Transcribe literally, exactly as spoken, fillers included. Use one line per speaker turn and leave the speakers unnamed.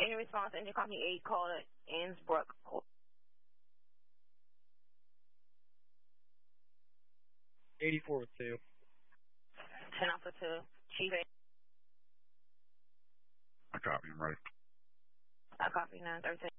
Any response, engine copy eight, call it Innsbruck.
eighty-four with two.
ten Alpha two, Chief.
I copy him, right?
I copy nine thirteen.